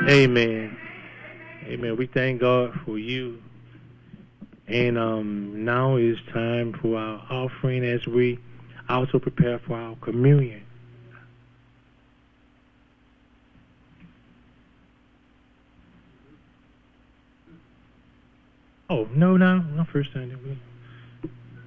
Amen. Amen. We thank God for you. And now is time for our offering as we also prepare for our communion. Oh, no, first time.